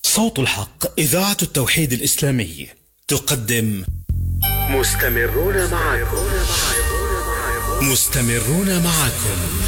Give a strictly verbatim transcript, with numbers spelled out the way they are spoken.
صوت الحق إذاعة التوحيد الإسلامي تقدم مستمرون معكم مستمرون معكم